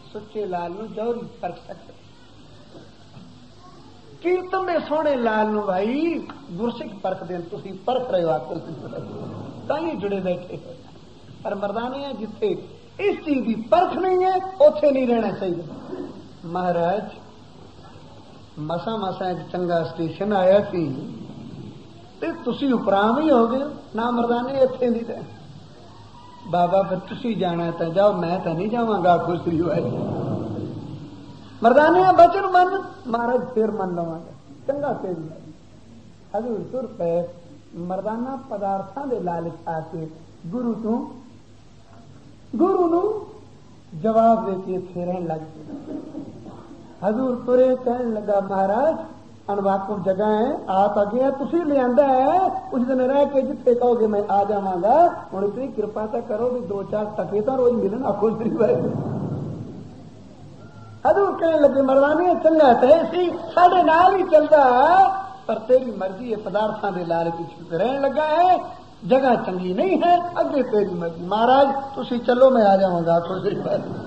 सुच्चे लाल नूं जौहरी परख सकते। कीर्तन दे सोहणे लाल नूं भाई गुरसिख परखदे ने, तुसीं परख रहे हो आखो तां जुड़े बैठे हो। पर मर्दाने हैं जिथे इस चीज की परख नहीं है उथे नहीं रहना चाहिए। महाराज मसा मसा एक चंगा स्टेशन आया सी ते तुसी उपराम ही हो गए ना, मर्दाने इत्थे नहीं रहना। बाबा फिर तुसी जाना तो जाओ, मैं तो नहीं जावांगा, खुश रही भाई। मर्दाने बचन मन, महाराज फिर मन लवांगा, चंगा तेरी हजूर तुर पे। मर्दाना पदार्थां दे लालच आके गुरु नू जवाब दे के इत्थे रहन लग गए। हजूर तुरे कहन लगा महाराज अनवाकुफ जगह है, आप अगे तुसी ले आंदा है, उस दिन रह के जिथे कहोगे मैं आ जावांगा। हुण इतनी कृपा तो करो भी 2-4 टके तो रोज मिलन, आखो श्री भाई। हजूर कहने लगे मर्दाने चंगा ते सी साडे नाल ही चलदा, पर तेरी मर्जी है, पदार्थां दे लालच विच रहन लगा है, जगह चंगी नहीं है, अगे तेरी मर्जी। महाराज तुसी चलो मैं आ जावांगा, आखो श्री भाई।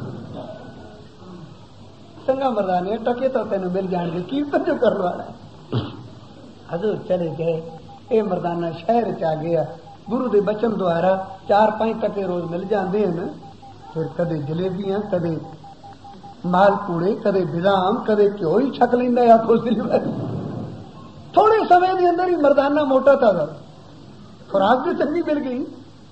चंगा मर्दाने टके तो तेन मिल जाएंगे, कीर्तन जो करने वाला है। हजूर चले गए। ये मर्दाना शहर च आ गया, गुरु के बचन द्वारा 4-5 टके रोज मिल जाते हैं। फिर कदे जलेबियां, कदे मालपूड़े, कदे बिदाम, कदे घ्यो ही छक लेंदा। आखो थोड़े समय के अंदर ही मर्दाना मोटा था, खुराक भी चंगी मिल गई।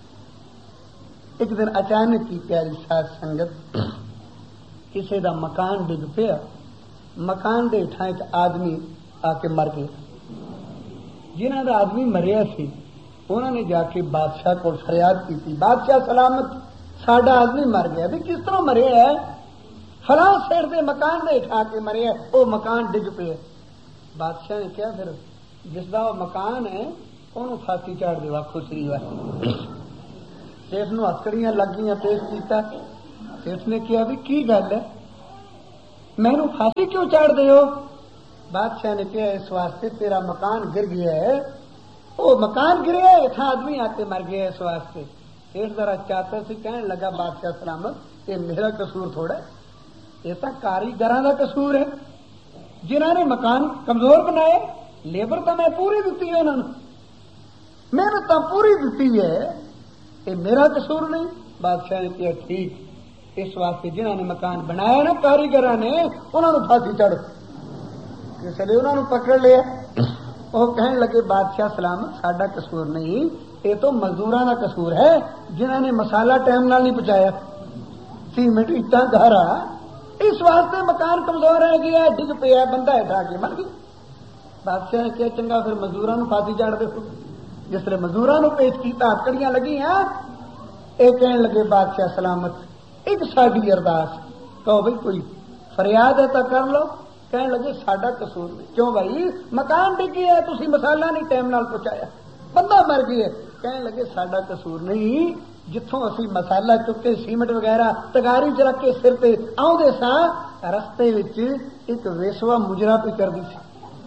एक दिन अचानक की प्यारी साध संगत किसी का मकान डिग पिया, मकान के हेठां एक आदमी आके मर गया। जिन्हों का आदमी मरिया सी उन्होंने जाके बादशाह को फरियाद की, बादशाह सलामत साडा आदमी मर गया। भी किस तरह मरिया है? फलां शेर के मकान के हेठां आके मरिया, वो मकान डिग पे। बादशाह ने कहा फिर जिसका वो मकान है उन्होंने फांसी चाड़ दो, आखो श्री वाहे। सेठ नूं हथकड़ियां लग गई, पेश किया। सेठ ने कहा भी की गल है, मैनू फांसी क्यों चाड़ दे हो? बादशाह ने कहा इस वास्ते तेरा मकान गिर गया है, वो मकान गिरे है, इतना आदमी आके मर गया इस वास्ते। सेठ जरा चातर से कहने लगा बादशाह सलामत, ये मेरा कसूर थोड़ा है, ये तो कारीगरां दा कसूर है जिन्होंने मकान कमजोर बनाए। लेबर तो मैं पूरी दी है, उन्होंने मेहनत तो पूरी दी है, ये मेरा कसूर नहीं। बादशाह ने कहा ठीक, इस वास्ते जिन्होंने मकान बनाया ना कारीगरां ने, उन्होंने फांसी चढ़। इसलिए उन्होंने पकड़ लिया। वो कहने लगे बादशाह सलामत साडा कसूर नहीं, ये तो मजदूरों का कसूर है जिन्होंने मसाला टाइम नाल नहीं पहुंचाया, सीमेंट इट्टां गारा, इस वास्ते मकान कमजोर रह गया, डिग पिया, बंदा हेठा के मर गया। बादशाह ने कहा चंगा फिर मजदूरों को फांसी चाड़ दो। जिसले मजदूरों को पेश किया, हथकड़ियां लगी हैं, ये कहने लगे बादशाह सलामत एक साडी अरदास, कहो भाई कोई फरियाद है तो कर लो। कहने लगे साडा कसूर नहीं। क्यों भाई? मकान डिग गया, तुसी मसाला नहीं टाइम नाल पहुंचाया, बंदा मर गया। कहने लगे साडा कसूर नहीं, जिथों असी मसाला चुके सीमेंट वगैरह तगारी च रख के सिर ते आउंदे सा, रस्ते विच एक वेसवा मुजरा पे करदी सी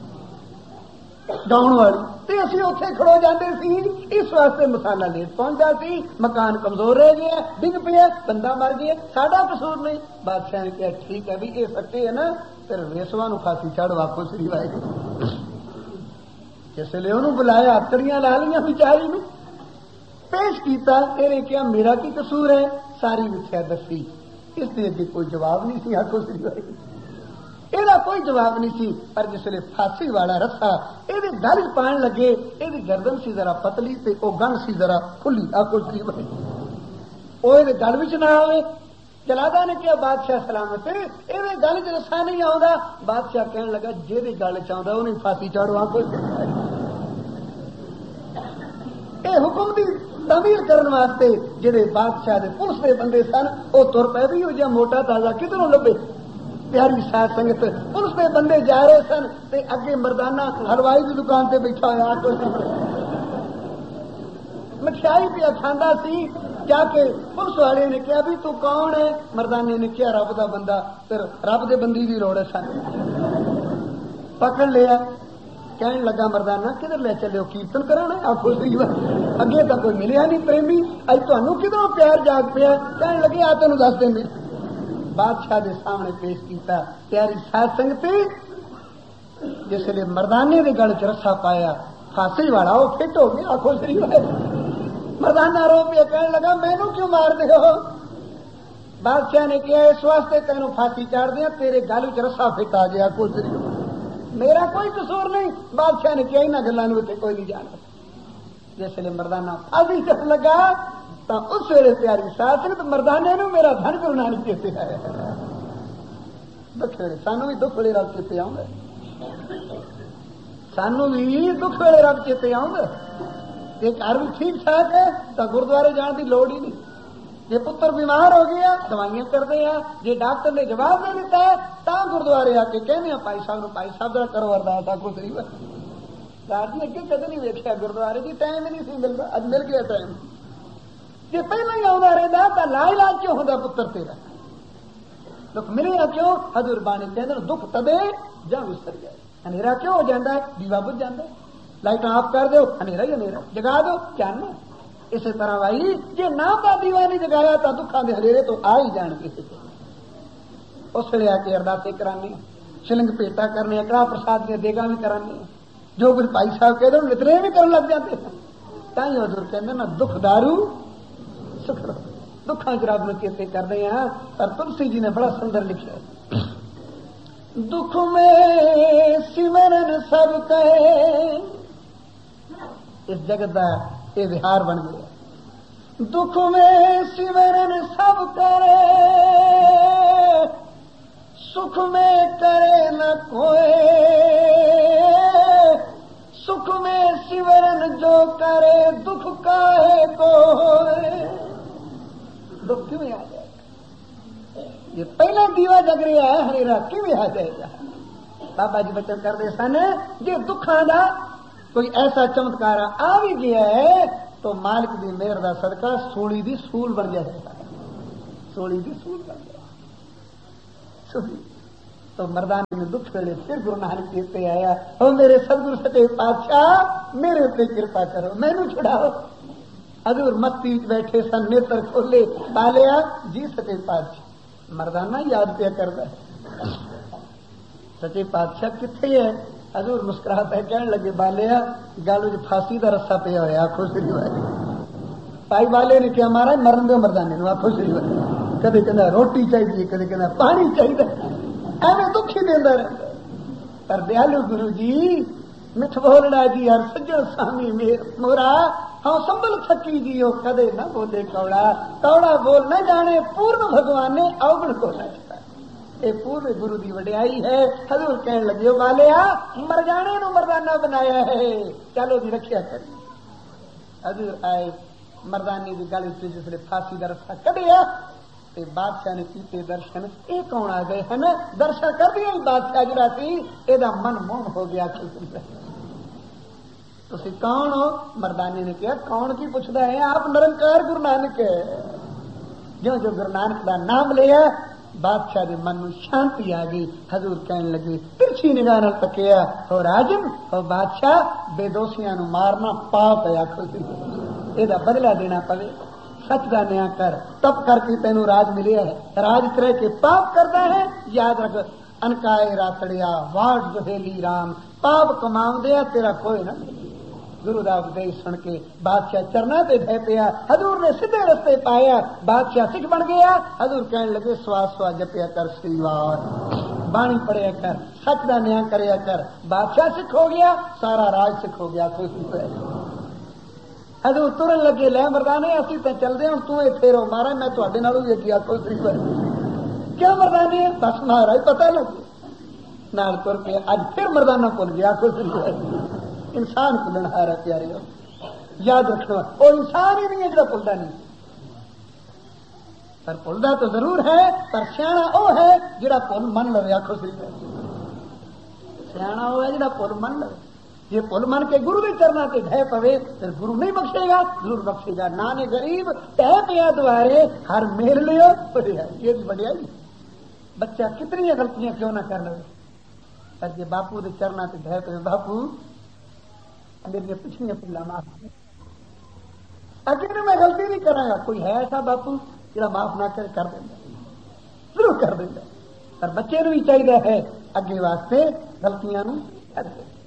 गाउण वाली, ते असी उत्थे खड़ो जाते सी, इस वास्ते मसाला लेट पहुंचा सी, मकान कमजोर रह गया, डिग पिया, बंदा मर गया, साडा कसूर नहीं। बादशाह ने कहा ठीक है भी ये सच्चे है ना, फिर वेसवा नूं फांसी चढ़, वापस श्री वाहिगुरू। इसलिए उन्होंने बुलाया, हथकड़ियां ला लिया बेचारी ने, पेश किया। तेरे क्या मेरा की कसूर है? सारी मिथ्या दसी। इसलिए अगे कोई जवाब नहीं सी, आखो श्री वाहिगुरू। ਇਹਦਾ कोई जवाब नहीं सी। पर जिसले फांसी वाला रस्सा ਇਹਦੇ गल च पान लगे, ਇਹਦੀ गर्दन सी जरा पतली ते ओ गन सी जरा खुली, आखो श्री वाहिगुरू। ਉਹ ਇਹਦੇ गल विच ना आवे। जलादा ने कहा बादशाह सलामत ਇਹਦੇ गल च रस्सा नहीं आउंदा। बादशाह कहने लगा ਜਿਹਦੇ गल च आउंदा ਉਹਨੂੰ फांसी चाड़ो, आखो श्री वाहिगुरू। ਇਹ हुक्म दी तमीर करने वास्ते जेडे बादशाह दे पुलिस दे बंदे सन, ਉਹ तुर पै भी हो जा मोटा ताजा किधरों लभे। प्यारी साध संगत पुलिस के बंदे जा रहे सन, ते अगे मर्दाना हलवाई की दुकान से बैठा हुआ मिठाई पिया खांदा सी। जाके पुलिस वाले ने कहा भी तू कौन है? मर्दाने ने कहा रब का बंदा। फिर रब के बंदी की लोड़ है सन, पकड़ लिया। कहने लगा मर्दाना किधर ले चले हो? कीर्तन कराना? आखो श्री वाहिगुरू। अगे तो कोई मिलिया नहीं प्रेमी, अज तुहानू किधरों प्यार जाग पिया? कहने लगे आ तेनू दस देंगे। बादशाह के सामने पेश किया। प्यारी साध संगती जिसले मर्दाने के गल च रस्सा पाया फांसी वाला वो फिट हो गया, आखो श्री मर्दाना रो पे कहने लगा मैनू क्यों मार दे हो। बादशाह ने कहा इस वास्ते तेनों फांसी चाड़ दिया, तेरे गल च रस्सा फिट आ गया, आखो श्री मेरा कोई कसूर नहीं। बादशाह ने कहा इन्होंने गलों उत्ते कोई नहीं जाना। जिसले मर्दाना फांसी चढ़ लगा तो उस वेले प्यारी साध संगत मर्दाने नूं मेरा धन गुरु नानक चेते आया। दुख वेले सानू भी दुख वेले रब चेते आउंदा, सानू भी दुख वेले रब चेते आउंदा। जे घर भी ठीक ठाक है तो गुरुद्वारे जाने की लोड़ ही नहीं। जे पुत्र बीमार हो गया दवाइयां करते हैं, जे डॉक्टर ने जवाब नहीं दिता है तो गुरुद्वारे आके कहने भाई साहब भाई साहब जरा करो अरदास आखो श्री रात जी अगे कदे नहीं वेख्या गुरुद्वारे जी, टाइम ही नहीं सी मिलता, अज मिल गया टाइम। जे पहले ही आता रहता तो ला इलाज क्यों होता पुत्र तेरा, दुख मिलेगा क्यों। हजूर बाणी कहते दुख तदे जा विसर जाए, हनेरा क्यों हो जाता है, दीवा बुझ जाता है, लाइट ऑफ कर दो हनेरा ही हनेरा, जगा दो चानना। इस तरह भाई जे नाम का दीवा नहीं जगाया तो दुखा के हनेरे तो आ ही जान किसी को। उस वे आके अरदासे कराने, शिलिंग भेटा करने, कड़ा प्रसाद ने देगा भी कराने, जो कुछ भाई साहब कहते नितने भी करने लग जाते हैं। ताई हजूर कहते ना दुख दारू सुख रो, दुखा च रब नूं चेते करते हैं। पर तुलसी जी ने बड़ा सुंदर लिखा, दुख में सिमरन सब कहे, इस जगत का ये विहार बन गया। दुख में सिमरन सब करे, सुख में करे न कोई, सुख में सिमरन जो करे दुख काहे को होए। दुख क्यों आ जाएगा, ये पहला दीवा जग रहा है हनेरा क्यों आ जाएगा। बाबा जी बचन करते सन जे दुखा का कोई ऐसा चमत्कार आ भी गया है तो मालिक की मेहर का सदका सूली की सूल बन जाएगा, सूली की सूल बन जाए। तो मर्दाने ने दुख वेले फिर गुरु नानक चेते आया, ओ मेरे सतगुरु सच्चे पातशाह मेरे उत्ते कृपा करो, मैनू छुड़ाओ। हजूर मस्ती बैठे सन, नेत्र खोले, बालिया जी सच्चे पातशाह। मर्दाना याद क्या करता है, सच्चे पातशाह किथे है। हजूर मुस्कुराता है, कहने लगे बालिया गल फांसी का रस्सा पिया होया, आखो श्री वाले। भाई बाले ने क्या मारा मरन दो मर्दाने नूं, आखो श्री वाले। कदे कहना रोटी चाहिए, कदे कहना पानी चाहिए, एवं दुख ही देता रहता। पर दयालु गुरु जी मिठ बोलना जी हर सज्जन स्वामी मोरा हाँ संभल थकी जियो, कदे न बोले कौड़ा, कौड़ा बोल न जाने पूर्ण भगवान ने अवगुण को रखा। ये पूर्ण गुरु की वडियाई है। हजूर कहने लगे बालिया मर जाने नूं मर्दाना बनाया है, चलो जी रखिया करी। हजूर आए मर्दाने की गल से जिसने फांसी का रस्सा कढ़िया ते बादशाह ने कीते दर्शन। ये कौन आ गए हैं, दर्शन कर दिया बादशाह जरा सी एदा मन मोह हो गया। तुसी कौन हो, मर्दाने ने कहा कौन की पूछता है, आप निरंकार गुरु नानक है। जो जो गुरु नानक का नाम लिया बादशाह के मन में शांति आ गई। हजूर कहने लगे तिरछी निगाह नाल तकिया, हो राजन हो बादशाह बेदोशियां नूं मारना पाप है, आखो एदा बदला देना पवे, सच का न्याय कर, तप करके तेनू राज मिले है। राज तरह के पाप करता है, याद रख अनकाए रातड़िया वाट जोहेली राम, पाप कमाउंदे तेरा कोई ना। गुरु का उपदेश सुन के बादशाह चरना पे ढह पिया, हजूर ने सीधे रस्ते पाया, बादशाह सिख बन गया। हजूर कहने लगे स्वास स्वास जपिया कर, श्रीवार बाणी पढ़िया कर, सच का न्याय करया कर। बादशाह सिख हो गया, सारा राज सिख हो गया। खुशी है हजूर तुरन लगे, लै मरदाने असी तो चलते हूं, तू इत्थे रहो महाराज, मैं तुहाडे नालों भी अगे आखो श्रीवार। क्या मरदाने, बस महाराज पता लगे नाल तुर पे। अज फिर मरदाना भुल गया, आखो श्रीवार। इंसान भुलनहारा प्यारे हो, याद रखना वो इंसान ही नहीं है जो भुलता नहीं, पर भुलता तो जरूर है, पर सियाणा वो है जिहड़ा भुल मन लवे। आखो श्री सियाणा वो है जिहड़ा भुल मन लवे। जे भुल मन के गुरु के चरणों से ढह पवे फिर गुरु नहीं बख्शेगा, जरूर बख्शेगा। नाने गरीब तह पिया द्वारे हर मेल लियो बढ़िया, ये बढ़िया ही। बच्चा कितनी गलतियां क्यों ना कर ले, पर जे बापू के चरणों से ढह पवे, बापू मेरी पिछलियां भुल्लां माफ, अगे मैं गलती नहीं करांगा। कोई है ऐसा बापू जिहड़ा माफ ना कर देंदा, जरूर कर देंगे। पर बच्चे भी चाहिए है अगे वास्ते गलतियां कर दे।